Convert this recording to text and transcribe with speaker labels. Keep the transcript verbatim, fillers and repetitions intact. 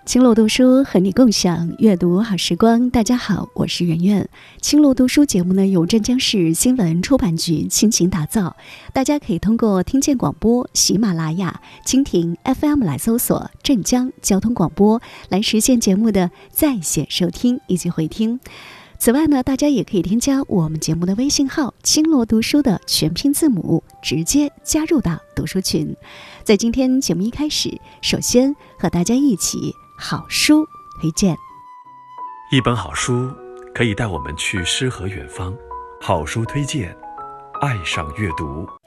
Speaker 1: 青楼读书和你共享阅读好时光。大家好，我是圆圆。青楼读书节目呢，由镇江市新闻出版局倾情打造。大家可以通过听见广播、喜马拉雅、蜻蜓 F M 来搜索镇江交通广播，来实现节目的在线收听以及回听。此外呢，大家也可以添加我们节目的微信号青楼读书的全拼字母，直接加入到读书群。在今天节目一开始，首先和大家一起好书推荐。
Speaker 2: 一本好书可以带我们去诗和远方，好书推荐，爱上阅读。